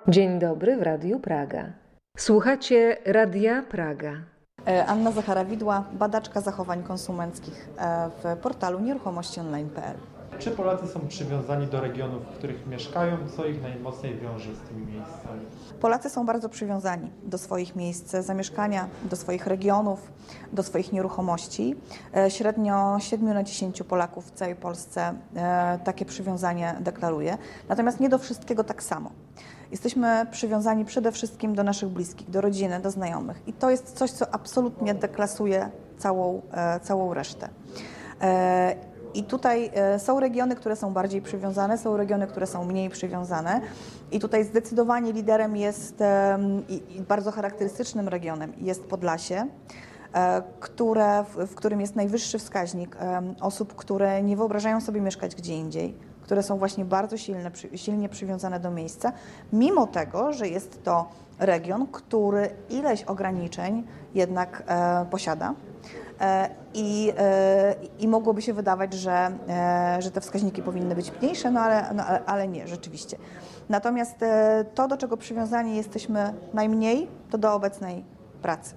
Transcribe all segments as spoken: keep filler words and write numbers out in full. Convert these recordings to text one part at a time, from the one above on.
Dzień dobry w Radiu Praga. Słuchacie Radia Praga. Anna Zacharewidła, badaczka zachowań konsumenckich w portalu nieruchomości online kropka p l. Czy Polacy są przywiązani do regionów, w których mieszkają? Co ich najmocniej wiąże z tymi miejscami? Polacy są bardzo przywiązani do swoich miejsc zamieszkania, do swoich regionów, do swoich nieruchomości. Średnio siedmiu na dziesięciu Polaków w całej Polsce takie przywiązanie deklaruje. Natomiast nie do wszystkiego tak samo. Jesteśmy przywiązani przede wszystkim do naszych bliskich, do rodziny, do znajomych. I to jest coś, co absolutnie deklasuje całą, całą resztę. I tutaj są regiony, które są bardziej przywiązane, są regiony, które są mniej przywiązane. I tutaj zdecydowanie liderem jest i bardzo charakterystycznym regionem jest Podlasie, które, w którym jest najwyższy wskaźnik osób, które nie wyobrażają sobie mieszkać gdzie indziej, które są właśnie bardzo silne, silnie przywiązane do miejsca, mimo tego, że jest to region, który ileś ograniczeń jednak e, posiada. I, I mogłoby się wydawać, że, że te wskaźniki powinny być mniejsze, no ale, no ale nie, rzeczywiście. Natomiast to, do czego przywiązani jesteśmy najmniej, to do obecnej pracy.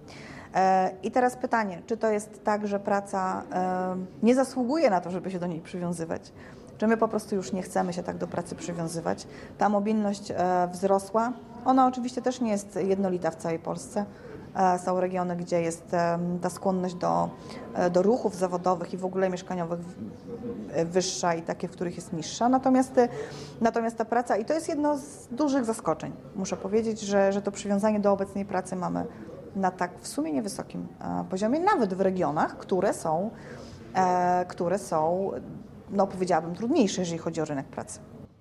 I teraz pytanie, czy to jest tak, że praca nie zasługuje na to, żeby się do niej przywiązywać? Czy my po prostu już nie chcemy się tak do pracy przywiązywać? Ta mobilność wzrosła. Ona oczywiście też nie jest jednolita w całej Polsce. Są regiony, gdzie jest ta skłonność do, do ruchów zawodowych i w ogóle mieszkaniowych wyższa i takie, w których jest niższa. Natomiast, natomiast ta praca, i to jest jedno z dużych zaskoczeń, muszę powiedzieć, że, że to przywiązanie do obecnej pracy mamy na tak w sumie niewysokim poziomie, nawet w regionach, które są, które są no powiedziałabym, trudniejsze, jeżeli chodzi o rynek pracy.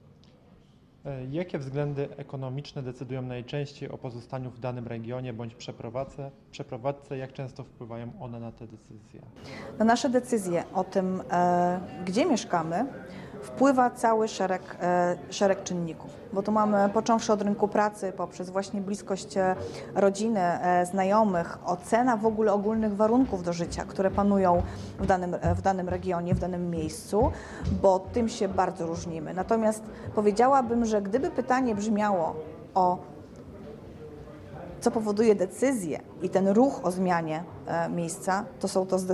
Jakie względy ekonomiczne decydują najczęściej o pozostaniu w danym regionie bądź przeprowadzce? przeprowadzce? Jak często wpływają one na te decyzje? Na nasze decyzje o tym, e, gdzie mieszkamy, wpływa cały szereg, e, szereg czynników, bo tu mamy począwszy od rynku pracy, poprzez właśnie bliskość rodziny, e, znajomych, ocena w ogóle ogólnych warunków do życia, które panują w danym, w danym regionie, w danym miejscu, bo tym się bardzo różnimy. Natomiast powiedziałabym, że gdyby pytanie brzmiało o co powoduje decyzję i ten ruch o zmianie e, miejsca, to są to zdecydowanie